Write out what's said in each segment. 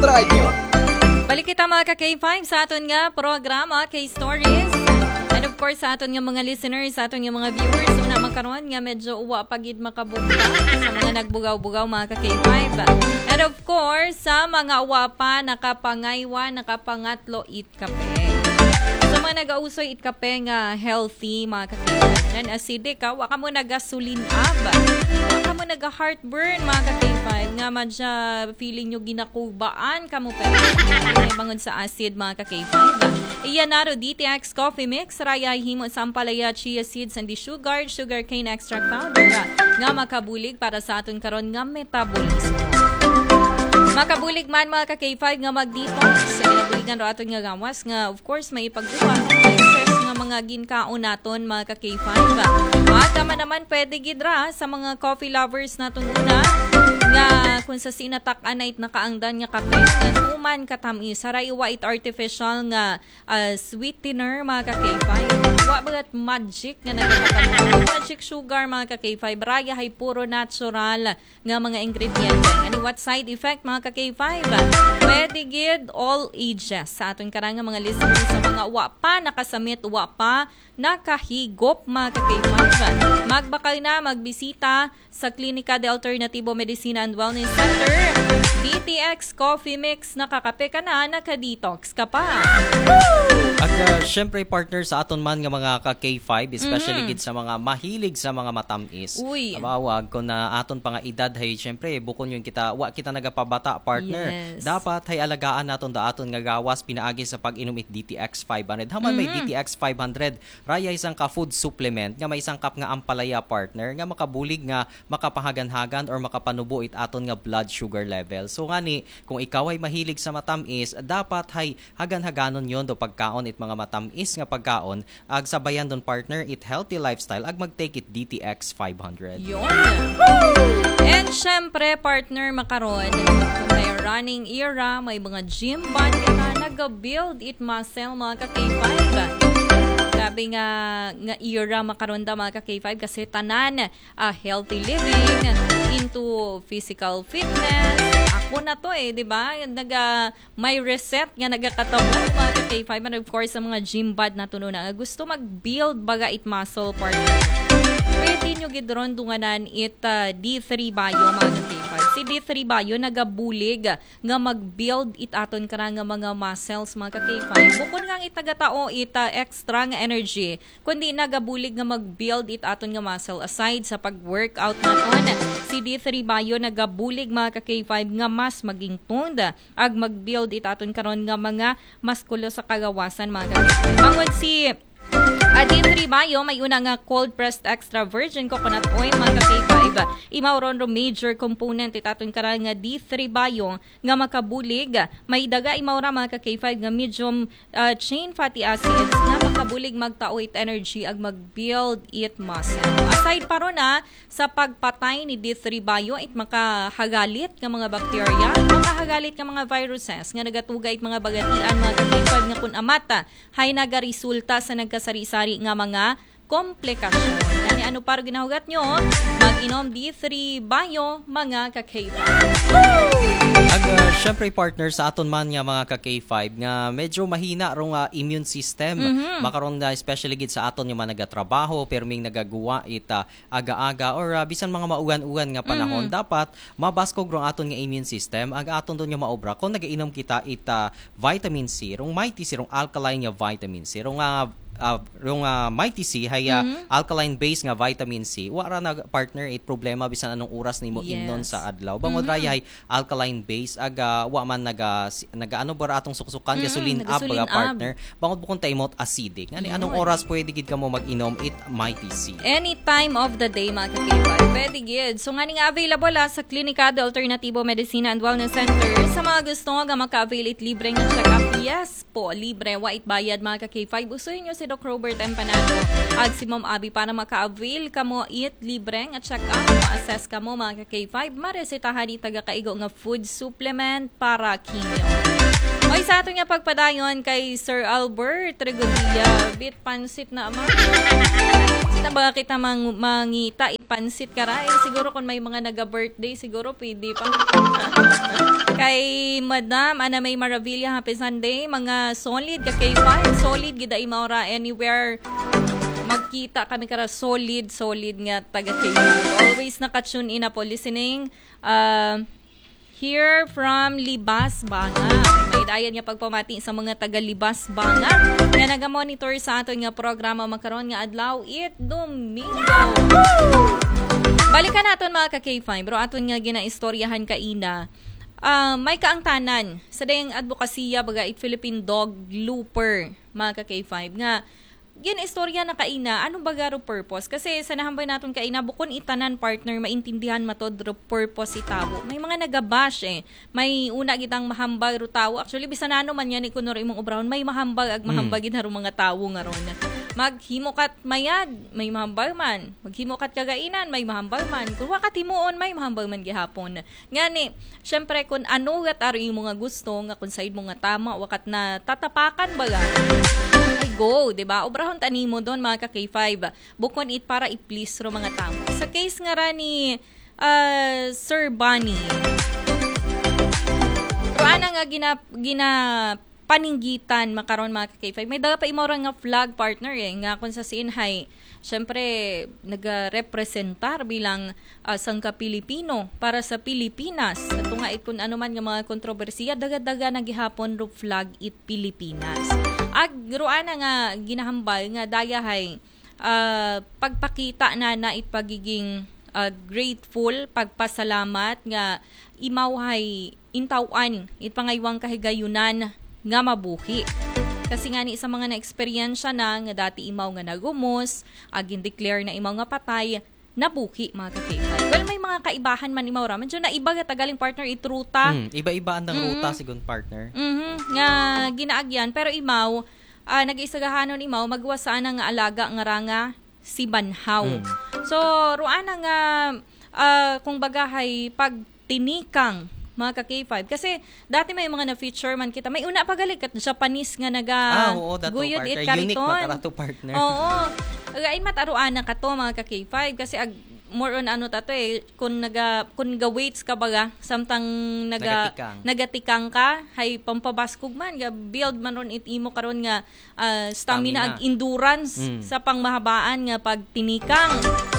Try nyo! Balik kita mga ka-K5 sa aton nga programa K-Stories. And of course sa aton nga mga listeners, sa aton nga mga viewers, una magkaroon nga medyo uwa pagid makabuga sa mga nagbugaw-bugaw mga ka-K5. And of course sa mga uwa pa nakapangaywa, nakapangatlo eat kape. Sa mga nag-ausoy eat kape nga healthy mga ka-K5. Nan acidic ka, waka mo nagasuling ab. Waka mo naga-heartburn mga ka-K5 nga madya feeling nyo ginakubaan kamo pero may bangon sa acid mga ka-K5. Iyan naro DTX Coffee Mix, raya himo sa ampalaya, chia seeds, and sugar cane extract powder nga makabulig para sa aton karon nga metabolismo. Makabulig man mga ka-K5 nga mag-detox sa pinabuligan ro aton nga gawas nga of course may ipagduwa excess nga mga ginkaon naton mga ka-K5. Tama naman pwede gidra sa mga coffee lovers naton una nga kung sa sinatak-an na nakaangdan nga kape nga tuman katamis saray white artificial nga sweetener mga ka-K5. Wa bagat magic nga nagkakaroon magic sugar mga ka-K5 raya hay puro natural nga mga ingredients. Ani what side effect mga ka-K5? Pwede gid all ages sa aton karang mga listeners sa mga wa pa nakasamit, wa pa nakahigop mga ka-K5. Magbakal na magbisita sa Klinika de Alternativo Medicina and Wellness Center. DTX Coffee Mix, nakakape ka na, nakadetox ka pa. At syempre partner sa aton man nga mga ka-K5, especially gid sa mga mahilig sa mga matamis. Uy. Abawag ko na aton pa nga edad hay syempre bukon yun kita wa kita nagapabata partner. Yes. Dapat hay alagaan naton daton nga gawas pinaagi sa pag-inom it DTX 500. Haman may DTX 500 raya isang ka food supplement nga may isang kap nga ampalaya partner nga makabulig nga makapahagan-hagan or makapanubo it aton nga blood sugar level. So ngani kung ikaw ay mahilig sa matamis, dapat hay hagan-haganon yon do pagkaon it mga matamis nga pagkaon ag sabayan don partner it healthy lifestyle ag mag-take it DTX 500. Yun. And syempre, partner, makaron, kung may running era, may mga gym band ka, nag-build it muscle, mga ka-K5. Sabi nga era makaron da mga ka-K5 kasi tanan healthy living into physical fitness. Ako na to di ba? May reset nga nagakatabo mga ka-K5 and of course sa mga gym bad na tuno na gusto mag-build baga it muscle partner. Pwede nyo gidron dunganan it D3 Bio mga ka-K5. Si D3 Bio nagabulig nga mag-build it aton kara nga mga muscles mga ka-K5. Bukod nga itagatao it extra nga energy, kundi nagabulig nga mag-build it aton nga muscle aside sa pag-workout naton. Si D3 Bio nagabulig mga ka-K5 nga mas maging toned ag mag-build it aton karon nga mga maskulo sa kagawasan mga ka-K5. Bangod si D3 Bio, may una nga cold pressed extra virgin coconut oil mga ka-K5. Imauron ro major component itaton kara nga D3 Bio nga makabulig. May daga imaura mga ka-K5 nga medium chain fatty acids nga makabulig magtao it energy ag mag-build it muscle. Aside pa ron sa pagpatay ni D3 Bio it makahagalit nga mga bakterya, makahagalit nga mga viruses nga nagatugay it mga bagatian mga ka-K5 nga kun amata hay nagaresulta sa nagkasari-sari nga mga komplikasyon. Yani ano para ginahugat nyo? Mag-inom D3 Bio mga ka-K5. Ag syempre partner sa aton man nga mga ka-K5 nga medyo mahina rong immune system. Makaron na especially gid sa aton yung mga nagatrabaho pero ming nagagawa ita aga-aga or bisan mga maugan-ugan nga panahon dapat mabaskog rong aton nga immune system ag aton don yung maobra kung nagainom kita ita vitamin C rong mighty C rong alkaline nga vitamin C rong Mighty C hay alkaline base nga vitamin C wara na partner it problema bisan anong oras nimo imnon sa adlaw bangod raya hay alkaline base aga wa man naga ano bara atong suksukan gasoline up baga partner bangod bukon taymot acidic ngani anong oras pwede gid kamo mag-inom it Mighty C any time of the day mga ka-K5 pwede gid so ngani nga available sa Klinika de Alternativo Medicina and Wellness Center sa mga gusto nga maka-avail it libre nga check-up yes po libre wa it bayad mga ka-K5 usuhin nyo si Doc Robert Empanado ag si Ma'am Abby para maka-avail kamo it libre nga check-up ma-assess kamo mga ka-K5 maresetahan ni taga kaigo nga food supplement para kinyo. Oy sa ato nga pagpadayon kay Sir Albert Regodia bit pansit na ama Kita ba kita mangita, ipansit karay? Siguro kung may mga naga-birthday, siguro pwede pa. Kay Madam Ana May Maravilla, happy Sunday. Mga solid, K5, solid, gida imaura anywhere. Magkita kami kara solid nga taga K5. Always naka-tune in na po, listening. Here from Libas, Banga. May dayan nga pagpamati sa mga taga-Libas, Banga. Nga naga-monitor sa ato nga programa makaroon nga adlaw it Domingo. Balikan natin mga ka-K5, bro. Aton nga ginaistoryahan kaina. May kaangtanan sa dayang advokasya baga it Philippine Dog Looper, mga ka-K5, nga ginaistorya na kaina, ano ba garo purpose? Kasi sa nahambay natin kaina, bukon itanan partner, maintindihan matod ro purpose itabo. May mga nagabash May una gitang mahambag ro tao. Actually, bisan ano man yan, kunor imong obrahon, may mahambag ag mahambagin haro mga tao nga ron. Maghimukat mayad, may mahambag man. Maghimukat kagainan, may mahambag man. Kung wakat himuon, may mahambag man gihapon. Ngani, syempre kung ano gat aro yung mga gusto, nga kung side mo nga tama, wakat na tatapakan baga. Go, 'di ba? Obrahon tani mo doon mga ka-K5. Bukon it para i-please ro mga tao. Sa case nga ra ni Sir Bunny. Roana nga gina paninggitan makaron mga ka-K5. May daga pa imora nga flag partner nga kung sa Sinhay. Syempre nagarepresentar bilang sangka Pilipino para sa Pilipinas. Ato nga it kun ano man nga mga kontrobersiya daga-daga nagihapon ro flag it Pilipinas. Agruana nga ginahambal nga dayahay pagpakita na it pagiging grateful, pagpasalamat nga imawhay intawan it pangaywang kahigayunan nga mabuhi. Kasi nga ni sa mga na-experiensya na nga dati imaw nga nagumos, declare na imaw nga patay, nabuhi mga ka-K5. Well, may mga kaibahan man imaw ra. Medyo na iba nga tagaling partner itruta. Iba-iba ang ruta sigon partner. Nga ginaagyan. Pero imaw, nag-iisagahanon imaw, magwasaan nga alaga nga ranga si Banhaw. So, ruana nga, kung bagahay, pag tinikang mga ka-K5. Kasi dati may mga na-feature man kita. May una pagalit kat Japanese nga guyod it kariton. Unique makarato partner. Oo. Again mataruana ka to mga ka-K5 kasi more on ano tato kung ga-weights ka baga samtang nagatikang ka hay pampabaskog man ga build man ron it imo karon nga stamina ag endurance sa pangmahabaan nga pagtinikang.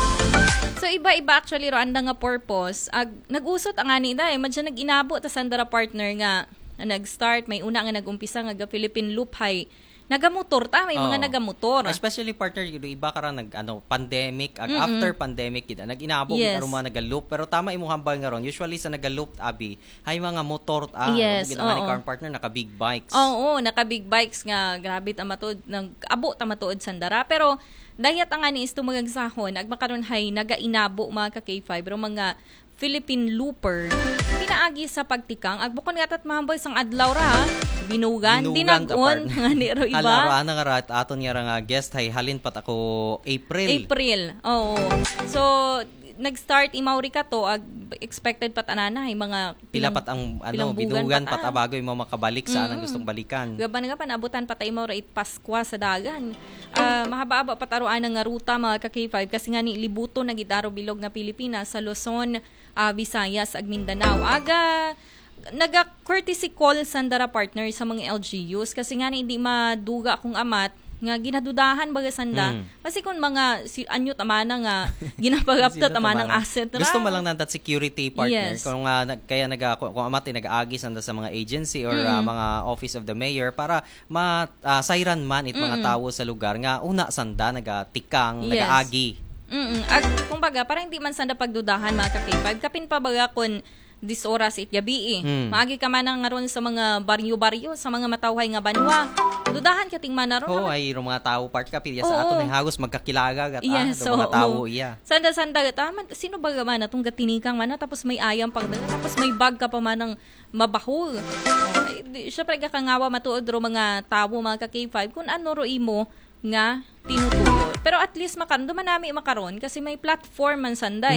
So iba-iba actually ro anda nga purpose. Nag-usot ang ani da madya nag-inabot ta sandara partner nga nag-start may una nga nag-umpisa nga Philippine Loop hay nagamotor may mga nagamotor. Especially partner iba kara pandemic after pandemic kita nag-inabot aron mga naga-loop pero tama imong hambal nga ron usually sa naga-loop abi hay mga motor ni car partner naka big bikes. Oo, naka big bikes nga grabe ta matod nag-abo ta matuod sandara pero dayat ang ani is tumagsahon agmakaron hay nagainabo mga ka-K5 pero mga Philippine Looper pinaagi sa pagtikang agbukon nga tat mahambal sang adlaw ra binugan dinagon nga ni ro iba alara na nga aton nga guest hay halin pat ako April. Oo. So nag-start imawri ka to expected pat anana hay mga pila pat ang binugan pat abago imo makabalik sa anang gustong balikan. Gaban nga panabutan pat imawri it Paskwa sa dagan. Mahaba-aba pat aruan nga ruta mga ka-K5 kasi nga ni libuto na gidaro bilog nga Pilipinas sa Luzon, Visayas ag Mindanao. Naga-courtesy call sandara partner sa mga LGUs kasi nga hindi maduga akong amat nga ginadudahan baga sanda kasi kung mga anyo tamana nga ginapagapta tamana ng asset ra gusto mo lang nandat security partner kung kaya kung amati nag-aagi sanda sa mga agency or mga office of the mayor para sayran man it mga tawo sa lugar nga una sanda nagatikang nagaagi kung baga para hindi man sanda pagdudahan mga ka-K5 kapin pa baga kung 10 oras it gabi maagi ka man nga ron sa mga baryo-baryo sa mga matawhay nga banwa dudahan kating man ron ay mga tao part kapilya sa aton ay hagos magkakilaga mga tao sanda taman sino ba man atong gatinikang man tapos may ayam pag tapos may bag ka pa man ng mabahol syempre gakangawa matuod ro mga tao mga ka-K5 kung ano ro imo nga tinutulot Pero at least dumanami makaron kasi may platform man sanda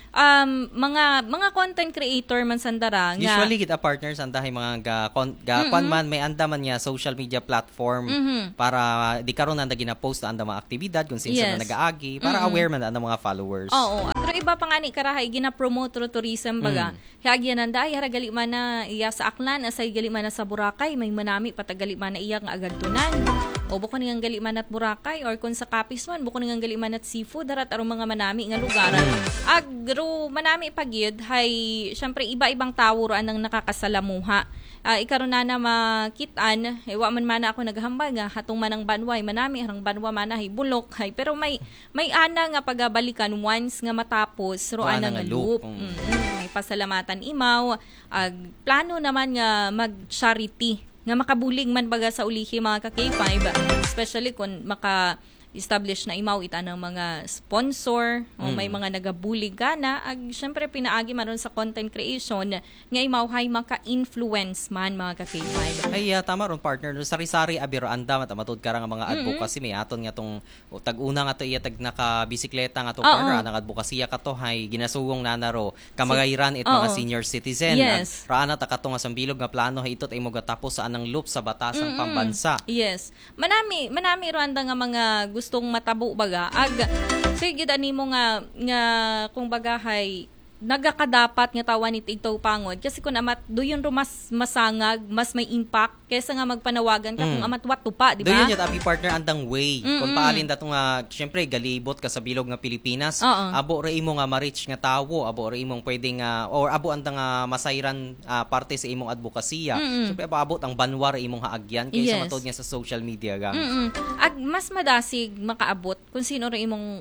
mga content creator man sandara nga. Usually kita partners andahay mga kwan man may andaman niya social media platform para di karon anda gina-post anda mga aktibidad kung sinsa na nagaagi para aware man anda mga followers. Oo. Pero iba pa nga ni karahay gina-promote tourism baga. Hagi nanda ay haragali man na iya sa Aklan asay gali man na sa Boracay may manami patagali man na iya nga agadtunan. O bukod nga gali man at Boracay or kung sa Capiz man bukod nga gali man at seafood darat arong mga manami nga lugaran. Agro manami pagyud hay syempre iba-ibang tawo ro anang nakakasalamuha. Ikaron na makitaan wa man mana ako naghambal nga hatong manang banway manami harang banwa mana hay bulok hay pero may ana nga pagabalikan once nga matapos ro ana nga loop. May pasalamatan imaw plano naman nga mag-charity nga makabulig man baga sa ulihi mga ka-K5 especially kung establish na imaw ita ng mga sponsor o may mga nagabulig ka na syempre pinaagi man ron sa content creation nga imaw hay maka-influence man mga ka-K5 ay tama ron partner no sari-sari abiro anda matud ka nga mga advocacy may aton nga tong tag-una nga to iya tag naka-bisikleta nga to partner ang advokasya ka to hay ginasugong nanaro kamagayran it mga senior citizen raana ta kato nga sambilog nga plano hay itot ay mo gatapos sa anang loop sa batasang pambansa. Manami ro anda nga mga gustong matabo baga sige nimo nga kung bagahay nagakadapat nga tawan ni tigtaw pangod kasi kung amat doyon ro mas masangag mas may impact kaysa nga magpanawagan ka kung amat wat tupa di ba doyon yun abi partner andang way kung paalin dato nga syempre galibot ka sa bilog nga Pilipinas abo ra imo nga ma-reach nga tawo abo ra imong pwedeng or abo andang masayran parte sa imong advokasya syempre abot ang banwa ra imong haagyan kaysa matod nga sa social media gang mas madasig makaabot kung sino ra imong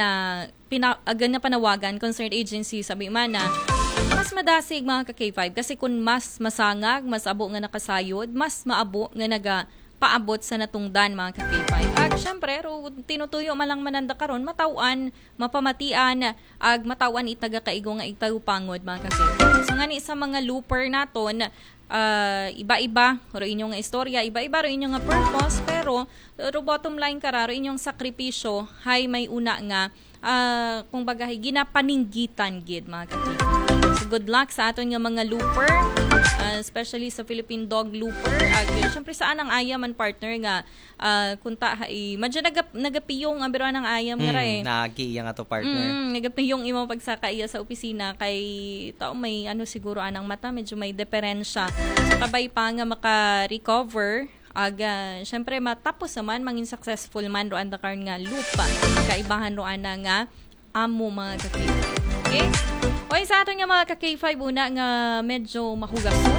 na panawagan concerned agency sabi man na mas madasig mga ka-K5 kasi kung mas masangag, mas abo nga nakasayod, mas maabo nga paabot sa natungdan mga ka-K5. At syempre, tinutuyo malang mananda karon matawan, mapamatian, matawan itaga kaigo nga itagupangod mga ka-K5. So nga ni sa mga looper naton, iba-iba ro inyong nga istorya, iba-iba ro inyong nga purpose, pero bottom line kara ro inyong sakripisyo hay may una nga kung bagahay ginapaninggitan gid mga ka-K5. So good luck sa aton nga mga looper, especially sa Philippine Dog Looper. Syempre saan ang ayam man partner nga kunta hay madya nagapiyong ang biro ng ayam nga ra nagi nga to partner. Nagapiyong imo pagsaka iya sa opisina kay tao may siguro anang mata medyo may diferensya. So kabay pa nga maka-recover syempre matapos naman mangin successful man roan da karon nga lupa kaibahan roan na nga amo mga ka-K5. Okay? O sa aton nga mga ka-K5 una nga medyo mahugason.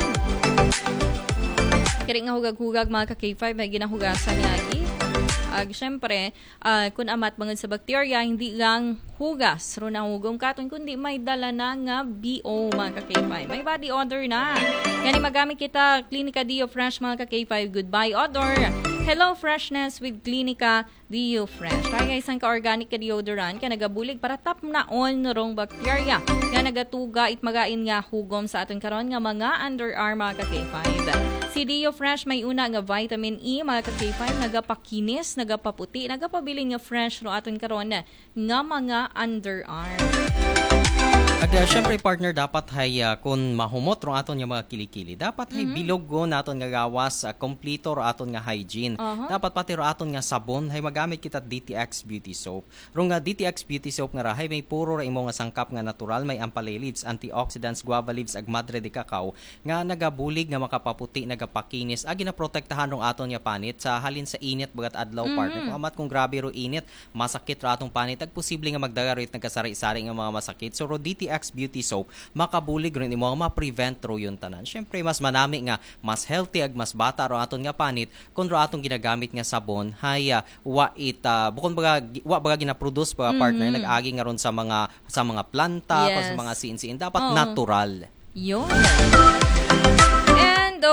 Kaya nga hugag-hugag mga ka-K5 may ginahugasan lagi. Syempre, kung amat mga sa bakterya, hindi lang hugas. Ro na hugom katon, kundi may dala na nga BO mga ka-K5. May body odor na. Yan magamit kita Clinica Dio Fresh mga ka-K5. Goodbye odor. Hello freshness with Clinica Dio Fresh. Kaya isang ka-organic ka deodorant ka nagabulig para tap na on norong bakterya. Kaya nagatuga itmagain nga hugom sa aton karon nga mga underarm mga ka-K5. Si Dio Fresh may una nga vitamin E mga ka-K5 nagapakinis, nagapaputi, nagapabilin nga fresh ro aton karon nga mga underarm. At syempre partner dapat hay kung mahumot ro aton nga mga kilikili dapat hay bilog go naton nga gawas kompleto ro aton nga hygiene. Dapat pati ro aton nga sabon hay magamit kita DTX Beauty Soap. Ro nga DTX Beauty Soap nga rahay may puro ra imo nga sangkap nga natural may ampalay leaves, antioxidants, guava leaves ag madre de cacao nga nagabulig nga makapaputi, nagapakinis agi na protektahan ro aton nga panit sa halin sa init bagat adlaw partner. Kung amat kung grabe ro init, masakit ra atong panit ag posible nga magdagarit nagkasari-sari nga mga masakit. So ro DTX Beauty Soap makabulig rin imo nga ma-prevent ro yun tanan. Syempre mas manami nga mas healthy ag mas bata ro aton nga panit kun ro atong ginagamit nga sabon hay bukod baga gina-produce pa partner nag-agi nga ron sa mga planta o sa mga siin-siin dapat natural. Yun. And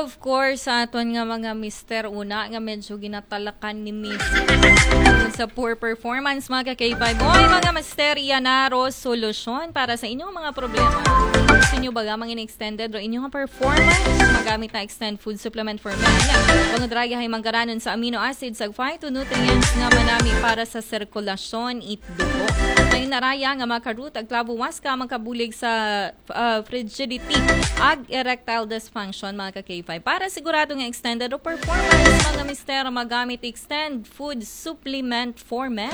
of course, sa aton nga mga mister, una nga medyo ginatalakan ni Miss sa poor performance mga ka-K5. Oy, mga mister, iyan na solusyon para sa inyong mga problema. Gusto nyo ba gamang in-extended o inyong performance? Magamit na extend food supplement for men. Pangudragi ay manggaranon sa amino acids ag phytonutrients nga manami para sa sirkulasyon itdugo. May naraya nga makarut ag klabuwas ka makabulig sa frigidity ag erectile dysfunction mga ka-K5. Para sigurado nga extended o performance mga mister, magamit extend food supplement for men.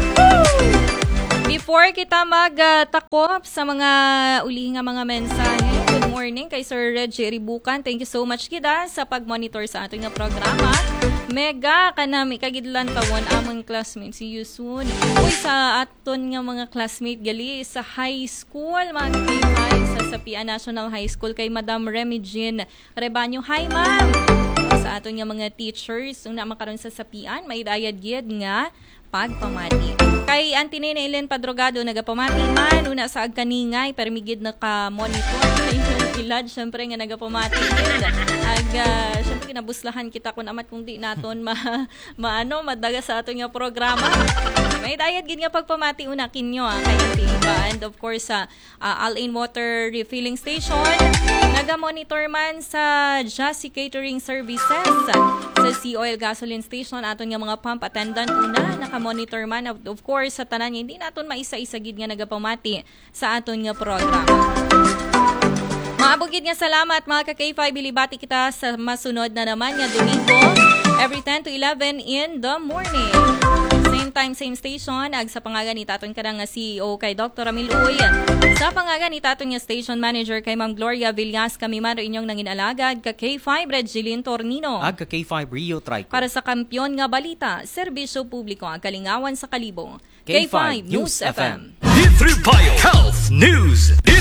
Before kita magtakop sa mga uli nga mga mensahe, good morning kay Sir Reggie Ribukan. Thank you so much kita sa pag-monitor sa ating nga programa. Mega kanami kagidlan tawon among classmates si Yusun. Uy, sa aton nga mga classmate gali sa high school, mga kapitay sa Sapia National High School kay Madam Remy Jean Rebanyo. Hi, ma'am! Sa aton nga mga teachers, una makaroon sa Sapian, may dayad gid nga pagpamati. Kay Auntie Nene Ellen Padrogado, nagapamati man, una sa agkaningay, permigid na ka-monitor. Kay yung ilad, syempre nga nagapamati din. Syempre kinabuslahan kita kung amat kung di naton madaga sa ato nga programa. May dayad gid nga pagpamati una kinyo kay Auntie Eva. And of course, All-in Water Refilling Station, naga-monitor man sa Jassy Catering Services, sa Sea Oil Gasoline Station, aton nga mga pump attendant una, naka-monitor man. Of course, sa tanan hindi naton maisa-isa gid nga nagapamati sa aton nga programa. Maabugid nga salamat mga ka-K5, bilibati kita sa masunod na naman nga Domingo, every 10 to 11 in the morning. Same time, same station, ag sa pangagan ni taton ka nga CEO kay Dr. Ramil Uy. Sa pangagan ni taton nga station manager kay Ma'am Gloria Villas, kami man inyong nanginalagad, ka-K5 Regilin Tornino. Ag ka-K5 Rio Trico. Para sa kampiyon nga balita, serbisyo publiko ang kalingawan sa kalibong. K5 News FM. Health News.